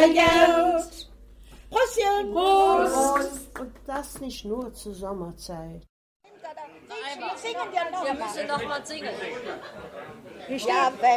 verjährt. Prostchen! Prost! Und das nicht nur zur Sommerzeit. Singen wir noch. Wir müssen noch mal singen. Ja,